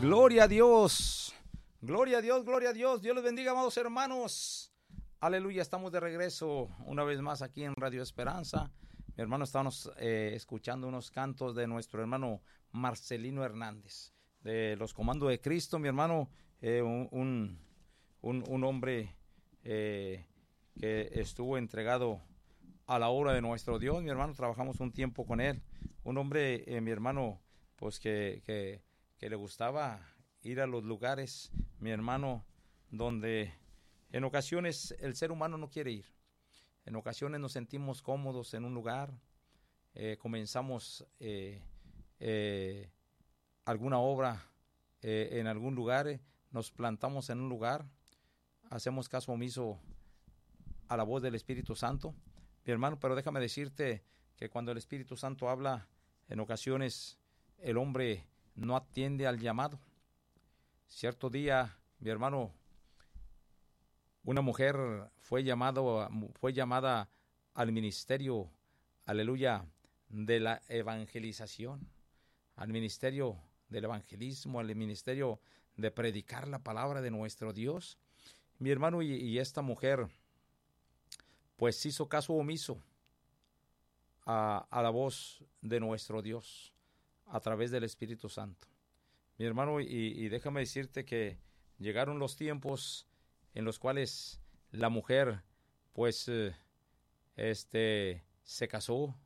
Gloria a Dios. Gloria a Dios, gloria a Dios. Dios les bendiga, amados hermanos. Aleluya, estamos de regreso una vez más aquí en Radio Esperanza. Mi hermano, estábamos escuchando unos cantos de nuestro hermano Marcelino Hernández, de los Comandos de Cristo. Mi hermano, un hombre que estuvo entregado a la obra de nuestro Dios. Mi hermano, trabajamos un tiempo con él. Un hombre, mi hermano, pues que le gustaba ir a los lugares, mi hermano, donde en ocasiones el ser humano no quiere ir. En ocasiones nos sentimos cómodos en un lugar, comenzamos alguna obra en algún lugar, nos plantamos en un lugar, hacemos caso omiso a la voz del Espíritu Santo, mi hermano, pero déjame decirte que cuando el Espíritu Santo habla, en ocasiones el hombre no atiende al llamado. Cierto día, mi hermano, una mujer fue llamada al ministerio, aleluya, de la evangelización, al ministerio del evangelismo, al ministerio de predicar la palabra de nuestro Dios. Mi hermano, y esta mujer, pues hizo caso omiso a la voz de nuestro Dios a través del Espíritu Santo. Mi hermano, y déjame decirte que llegaron los tiempos en los cuales la mujer, pues, se casó,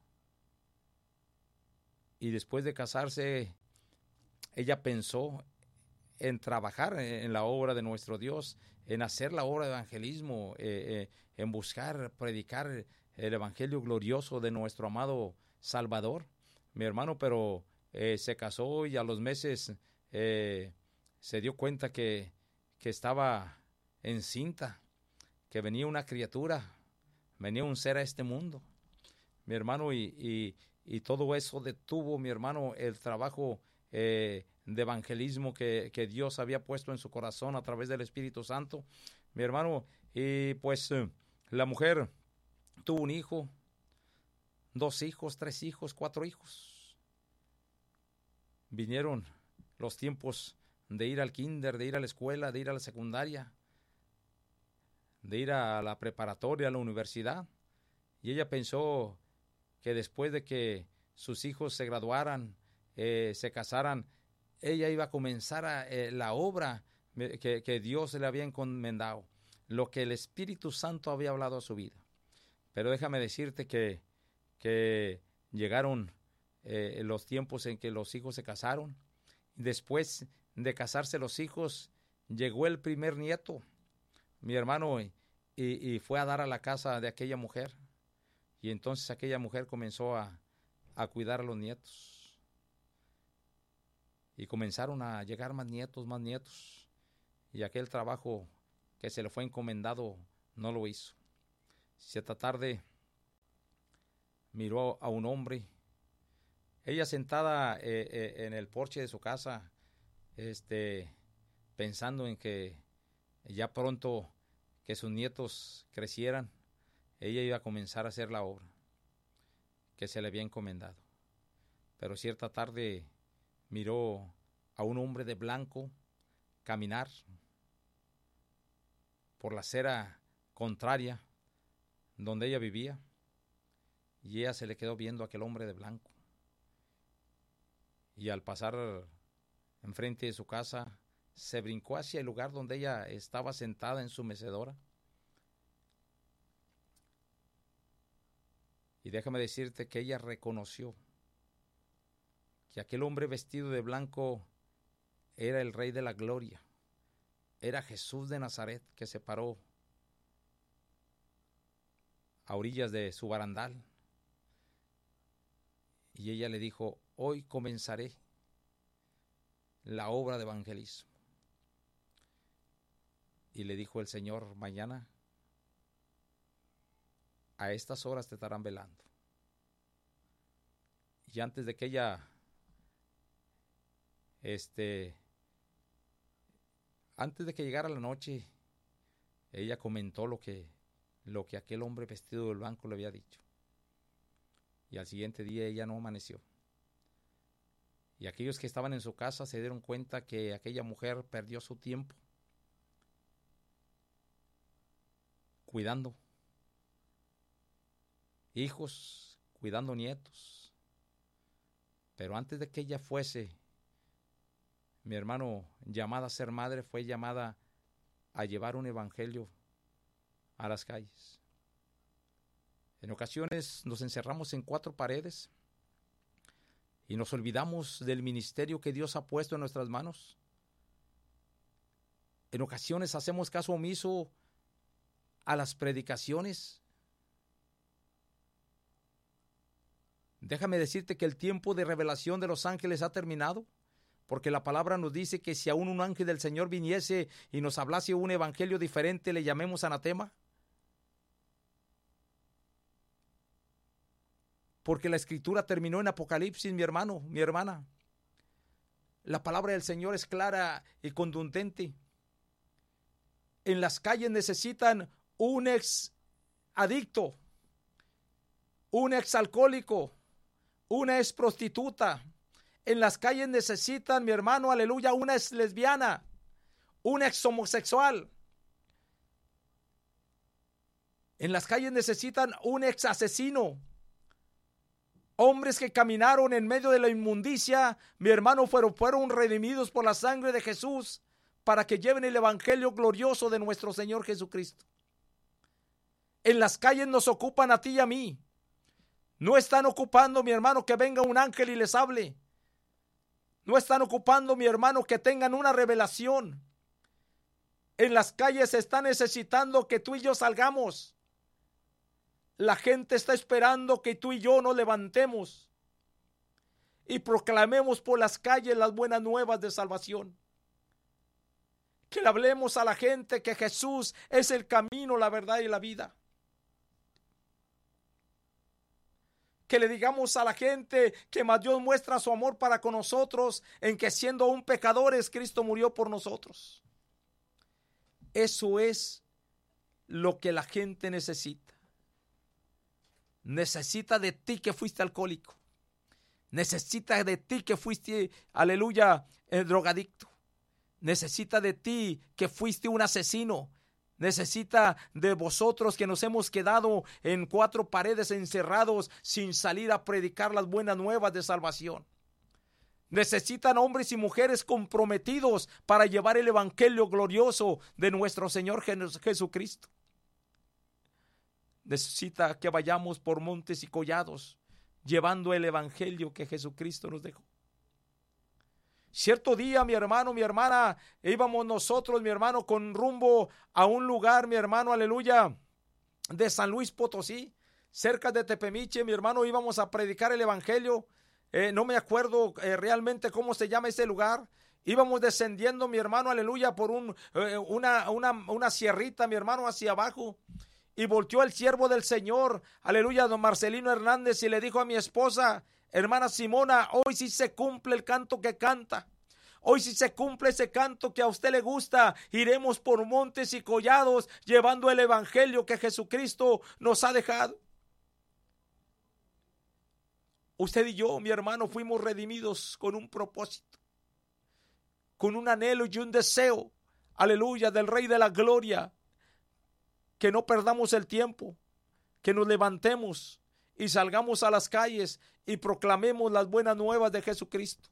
y después de casarse, ella pensó en trabajar en la obra de nuestro Dios, en hacer la obra de evangelismo, en buscar, predicar el evangelio glorioso de nuestro amado Salvador, mi hermano, pero se casó y a los meses se dio cuenta que estaba encinta, que venía una criatura, venía un ser a este mundo, mi hermano, y todo eso detuvo, mi hermano, el trabajo de evangelismo que Dios había puesto en su corazón a través del Espíritu Santo, mi hermano, y pues la mujer tuvo un hijo, 2 hijos, 3 hijos, 4 hijos. Vinieron los tiempos de ir al kinder, de ir a la escuela, de ir a la secundaria, de ir a la preparatoria, a la universidad, y ella pensó que después de que sus hijos se graduaran, se casaran, ella iba a comenzar la obra que Dios le había encomendado, lo que el Espíritu Santo había hablado a su vida. Pero déjame decirte que llegaron los tiempos en que los hijos se casaron. Después de casarse los hijos, llegó el primer nieto, mi hermano, y fue a dar a la casa de aquella mujer. Y entonces aquella mujer comenzó a cuidar a los nietos. Y comenzaron a llegar más nietos. Y aquel trabajo que se le fue encomendado no lo hizo. Cierta tarde miró a un hombre, ella sentada en el porche de su casa, pensando en que ya pronto que sus nietos crecieran, ella iba a comenzar a hacer la obra que se le había encomendado. Pero cierta tarde miró a un hombre de blanco caminar por la acera contraria donde ella vivía, y ella se le quedó viendo a aquel hombre de blanco. Y al pasar enfrente de su casa, se brincó hacia el lugar donde ella estaba sentada en su mecedora. Y déjame decirte que ella reconoció que aquel hombre vestido de blanco era el Rey de la Gloria, era Jesús de Nazaret, que se paró a orillas de su barandal. Y ella le dijo: hoy comenzaré la obra de evangelismo. Y le dijo el Señor: mañana a estas horas te estarán velando. Y antes de que ella antes de que llegara la noche, ella comentó lo que aquel hombre vestido de blanco le había dicho. Y al siguiente día ella no amaneció. Y aquellos que estaban en su casa se dieron cuenta que aquella mujer perdió su tiempo cuidando hijos, cuidando nietos. Pero antes de que ella fuese, mi hermano, llamada a ser madre, fue llamada a llevar un evangelio a las calles. En ocasiones nos encerramos en 4 paredes y nos olvidamos del ministerio que Dios ha puesto en nuestras manos. En ocasiones hacemos caso omiso a las predicaciones. Déjame decirte que el tiempo de revelación de los ángeles ha terminado, porque la palabra nos dice que si aún un ángel del Señor viniese y nos hablase un evangelio diferente, le llamemos anatema. Porque la escritura terminó en Apocalipsis, mi hermano, mi hermana. La palabra del Señor es clara y contundente. En las calles necesitan un ex adicto, un ex alcohólico, una ex prostituta. En las calles necesitan, mi hermano, aleluya, una ex lesbiana, un ex homosexual. En las calles necesitan un ex asesino. Hombres que caminaron en medio de la inmundicia, mi hermano, fueron redimidos por la sangre de Jesús para que lleven el evangelio glorioso de nuestro Señor Jesucristo. En las calles nos ocupan a ti y a mí. No están ocupando, mi hermano, que venga un ángel y les hable. No están ocupando, mi hermano, que tengan una revelación. En las calles se está necesitando que tú y yo salgamos. La gente está esperando que tú y yo nos levantemos y proclamemos por las calles las buenas nuevas de salvación. Que le hablemos a la gente que Jesús es el camino, la verdad y la vida. Que le digamos a la gente que más Dios muestra su amor para con nosotros en que siendo aún pecadores, Cristo murió por nosotros. Eso es lo que la gente necesita. Necesita de ti que fuiste alcohólico. Necesita de ti que fuiste, aleluya, drogadicto. Necesita de ti que fuiste un asesino. Necesita de vosotros que nos hemos quedado en 4 paredes encerrados sin salir a predicar las buenas nuevas de salvación. Necesitan hombres y mujeres comprometidos para llevar el evangelio glorioso de nuestro Señor Jesucristo. Necesita que vayamos por montes y collados llevando el evangelio que Jesucristo nos dejó. Cierto día, mi hermano, mi hermana, íbamos nosotros, mi hermano, con rumbo a un lugar, mi hermano, aleluya, de San Luis Potosí, cerca de Tepemiche, mi hermano, íbamos a predicar el evangelio. No me acuerdo realmente cómo se llama ese lugar. Íbamos descendiendo, mi hermano, aleluya, por una sierrita, mi hermano, hacia abajo. Y volteó el siervo del Señor, aleluya, don Marcelino Hernández, y le dijo a mi esposa, hermana Simona, hoy sí se cumple el canto que canta. Hoy sí se cumple ese canto que a usted le gusta. Iremos por montes y collados llevando el evangelio que Jesucristo nos ha dejado. Usted y yo, mi hermano, fuimos redimidos con un propósito, con un anhelo y un deseo, aleluya, del Rey de la Gloria. Que no perdamos el tiempo, que nos levantemos y salgamos a las calles y proclamemos las buenas nuevas de Jesucristo.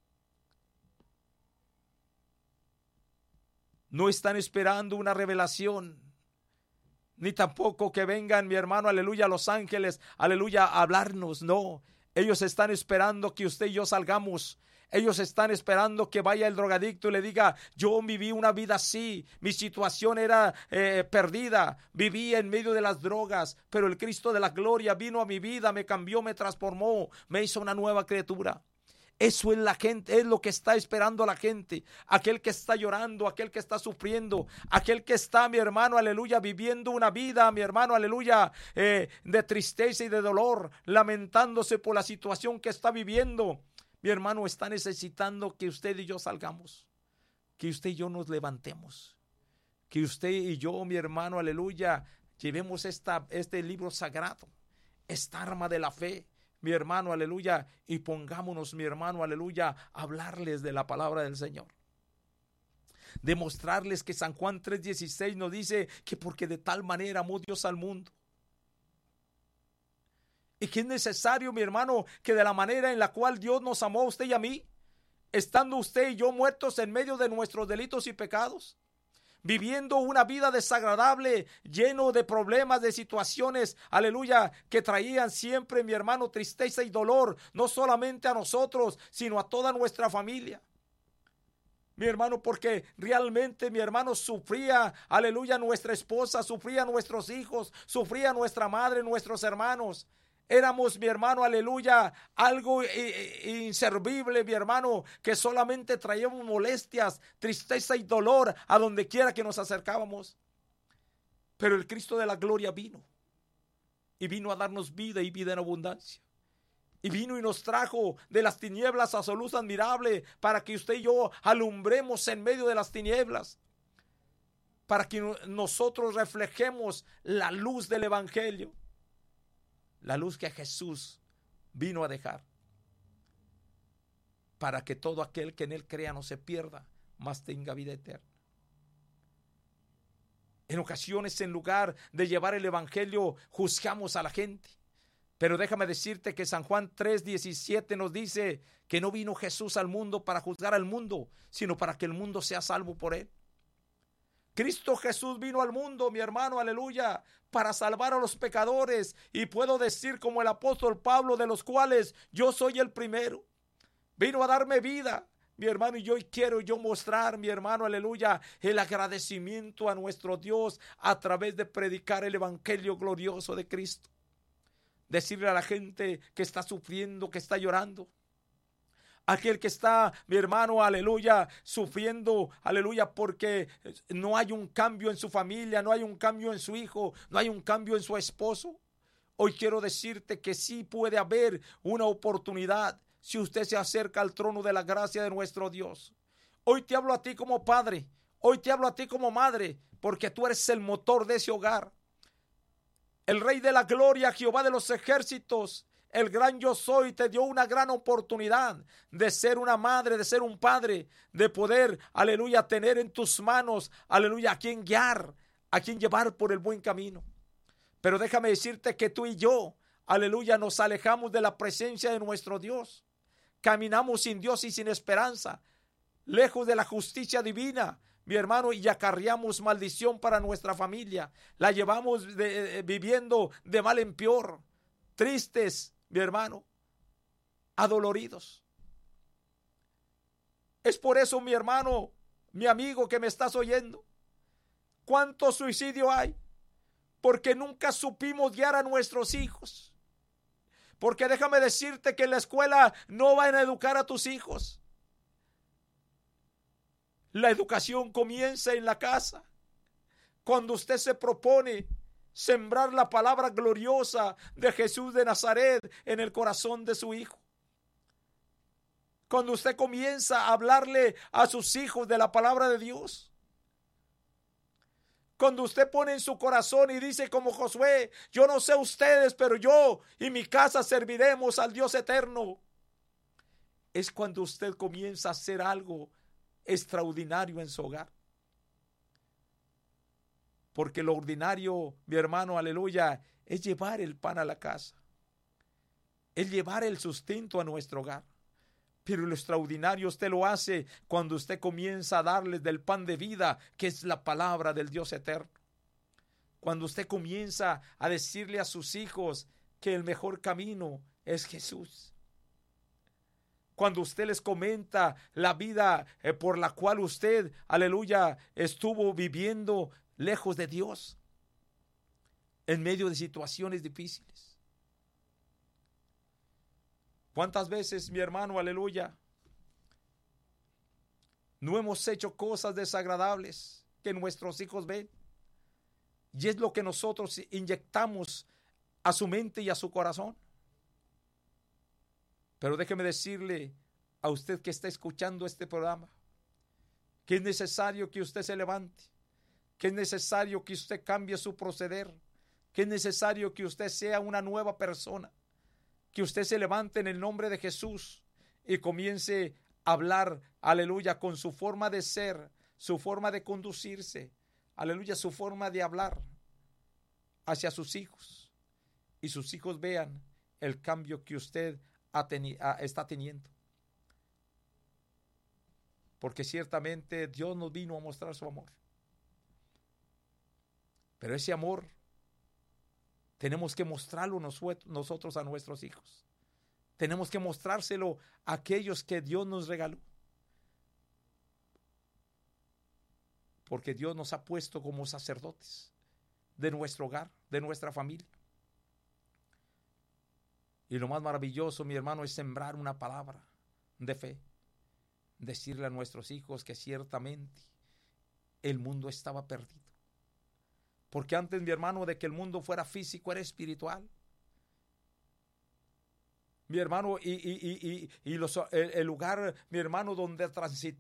No están esperando una revelación, ni tampoco que vengan, mi hermano, aleluya, los ángeles, aleluya, a hablarnos. No, ellos están esperando que usted y yo salgamos. Ellos están esperando que vaya el drogadicto y le diga, yo viví una vida así, mi situación era perdida, vivía en medio de las drogas, pero el Cristo de la gloria vino a mi vida, me cambió, me transformó, me hizo una nueva criatura. Eso es la gente, es lo que está esperando la gente, aquel que está llorando, aquel que está sufriendo, aquel que está, mi hermano, aleluya, viviendo una vida, mi hermano, aleluya, de tristeza y de dolor, lamentándose por la situación que está viviendo. Mi hermano, está necesitando que usted y yo salgamos, que usted y yo nos levantemos, que usted y yo, mi hermano, aleluya, llevemos este libro sagrado, esta arma de la fe, mi hermano, aleluya, y pongámonos, mi hermano, aleluya, a hablarles de la palabra del Señor. Demostrarles que San Juan 3:16 nos dice que porque de tal manera amó Dios al mundo. Y que es necesario, mi hermano, que de la manera en la cual Dios nos amó a usted y a mí, estando usted y yo muertos en medio de nuestros delitos y pecados, viviendo una vida desagradable, lleno de problemas, de situaciones, aleluya, que traían siempre, mi hermano, tristeza y dolor, no solamente a nosotros, sino a toda nuestra familia. Mi hermano, porque realmente, mi hermano, sufría, aleluya, nuestra esposa, sufría nuestros hijos, sufría nuestra madre, nuestros hermanos. Éramos, mi hermano, aleluya, algo inservible, mi hermano, que solamente traíamos molestias, tristeza y dolor a donde quiera que nos acercábamos. Pero el Cristo de la gloria vino, y vino a darnos vida y vida en abundancia. Y vino y nos trajo de las tinieblas a su luz admirable, para que usted y yo alumbremos en medio de las tinieblas, para que nosotros reflejemos la luz del evangelio, la luz que Jesús vino a dejar, para que todo aquel que en él crea no se pierda, mas tenga vida eterna. En ocasiones, en lugar de llevar el evangelio, juzgamos a la gente. Pero déjame decirte que San Juan 3:17 nos dice que no vino Jesús al mundo para juzgar al mundo, sino para que el mundo sea salvo por él. Cristo Jesús vino al mundo, mi hermano, aleluya, para salvar a los pecadores. Y puedo decir como el apóstol Pablo, de los cuales yo soy el primero. Vino a darme vida, mi hermano, y yo quiero mostrar, mi hermano, aleluya, el agradecimiento a nuestro Dios a través de predicar el evangelio glorioso de Cristo. Decirle a la gente que está sufriendo, que está llorando. Aquel que está, mi hermano, aleluya, sufriendo, aleluya, porque no hay un cambio en su familia, no hay un cambio en su hijo, no hay un cambio en su esposo. Hoy quiero decirte que sí puede haber una oportunidad si usted se acerca al trono de la gracia de nuestro Dios. Hoy te hablo a ti como padre, hoy te hablo a ti como madre, porque tú eres el motor de ese hogar. El Rey de la Gloria, Jehová de los ejércitos, el gran yo soy, te dio una gran oportunidad de ser una madre, de ser un padre, de poder, aleluya, tener en tus manos, aleluya, a quien guiar, a quien llevar por el buen camino. Pero déjame decirte que tú y yo, aleluya, nos alejamos de la presencia de nuestro Dios. Caminamos sin Dios y sin esperanza, lejos de la justicia divina, mi hermano, y acarreamos maldición para nuestra familia. La llevamos viviendo de mal en peor, tristes, mi hermano, adoloridos. Es por eso, mi hermano, mi amigo que me estás oyendo, ¿cuánto suicidio hay? Porque nunca supimos guiar a nuestros hijos. Porque déjame decirte que en la escuela no van a educar a tus hijos. La educación comienza en la casa. Cuando usted se propone sembrar la palabra gloriosa de Jesús de Nazaret en el corazón de su hijo. Cuando usted comienza a hablarle a sus hijos de la palabra de Dios. Cuando usted pone en su corazón y dice como Josué, yo no sé ustedes, pero yo y mi casa serviremos al Dios eterno. Es cuando usted comienza a hacer algo extraordinario en su hogar. Porque lo ordinario, mi hermano, aleluya, es llevar el pan a la casa. Es llevar el sustento a nuestro hogar. Pero lo extraordinario usted lo hace cuando usted comienza a darles del pan de vida, que es la palabra del Dios eterno. Cuando usted comienza a decirle a sus hijos que el mejor camino es Jesús. Cuando usted les comenta la vida por la cual usted, aleluya, estuvo viviendo lejos de Dios, en medio de situaciones difíciles. ¿Cuántas veces, mi hermano, aleluya, no hemos hecho cosas desagradables que nuestros hijos ven? Y es lo que nosotros inyectamos a su mente y a su corazón. Pero déjeme decirle a usted que está escuchando este programa, que es necesario que usted se levante, que es necesario que usted cambie su proceder, que es necesario que usted sea una nueva persona, que usted se levante en el nombre de Jesús y comience a hablar, aleluya, con su forma de ser, su forma de conducirse, aleluya, su forma de hablar hacia sus hijos, y sus hijos vean el cambio que usted está teniendo. Porque ciertamente Dios nos vino a mostrar su amor. Pero ese amor tenemos que mostrarlo nosotros a nuestros hijos. Tenemos que mostrárselo a aquellos que Dios nos regaló. Porque Dios nos ha puesto como sacerdotes de nuestro hogar, de nuestra familia. Y lo más maravilloso, mi hermano, es sembrar una palabra de fe. Decirle a nuestros hijos que ciertamente el mundo estaba perdido. Porque antes, mi hermano, de que el mundo fuera físico, era espiritual. Mi hermano, el lugar, mi hermano, donde transitaba